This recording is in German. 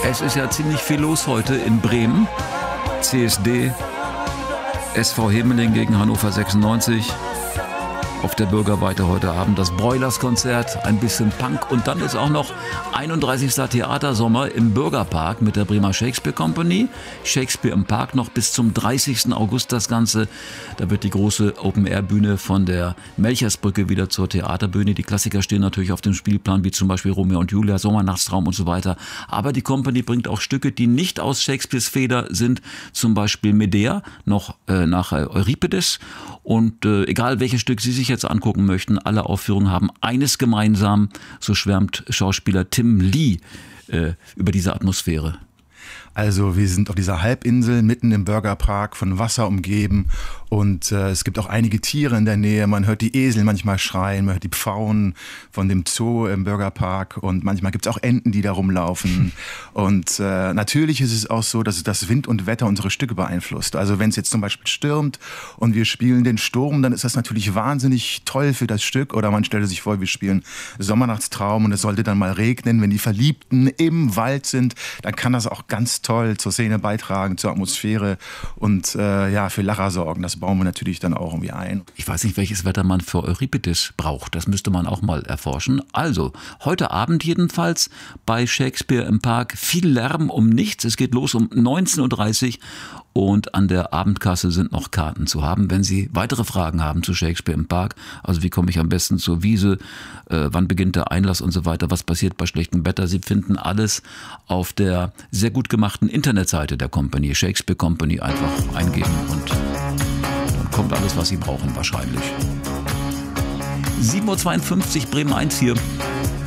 Es ist ja ziemlich viel los heute in Bremen. CSD, SV Hemeling gegen Hannover 96. Auf der Bürgerweite heute Abend das Broilers-Konzert, ein bisschen Punk und dann ist auch noch 31. Theatersommer im Bürgerpark mit der Bremer Shakespeare Company. Shakespeare im Park noch bis zum 30. August das Ganze. Da wird die große Open-Air-Bühne von der Melchersbrücke wieder zur Theaterbühne. Die Klassiker stehen natürlich auf dem Spielplan, wie zum Beispiel Romeo und Julia, Sommernachtstraum und so weiter. Aber die Company bringt auch Stücke, die nicht aus Shakespeares Feder sind, zum Beispiel Medea, noch nach Euripides. Und egal welches Stück Sie sich jetzt angucken möchten, alle Aufführungen haben eines gemeinsam, so schwärmt Schauspieler Tim Lee über diese Atmosphäre. Also wir sind auf dieser Halbinsel mitten im Bürgerpark, von Wasser umgeben und es gibt auch einige Tiere in der Nähe. Man hört die Esel manchmal schreien, man hört die Pfauen von dem Zoo im Bürgerpark und manchmal gibt es auch Enten, die da rumlaufen. Und natürlich ist es auch so, dass das Wind und Wetter unsere Stücke beeinflusst. Also wenn es jetzt zum Beispiel stürmt und wir spielen den Sturm, dann ist das natürlich wahnsinnig toll für das Stück. Oder man stelle sich vor, wir spielen Sommernachtstraum und es sollte dann mal regnen. Wenn die Verliebten im Wald sind, dann kann das auch ganz toll zur Szene beitragen, zur Atmosphäre und für Lacher sorgen. Das bauen wir natürlich dann auch irgendwie ein. Ich weiß nicht, welches Wetter man für Euripides braucht. Das müsste man auch mal erforschen. Also, heute Abend jedenfalls bei Shakespeare im Park. Viel Lärm um nichts. Es geht los um 19.30 Uhr und an der Abendkasse sind noch Karten zu haben. Wenn Sie weitere Fragen haben zu Shakespeare im Park, also wie komme ich am besten zur Wiese, wann beginnt der Einlass und so weiter, was passiert bei schlechtem Wetter, Sie finden alles auf der sehr gut gemachten Internetseite der Company, Shakespeare Company, einfach eingeben und dann kommt alles, was Sie brauchen wahrscheinlich. 7.52 Uhr, Bremen 1 hier.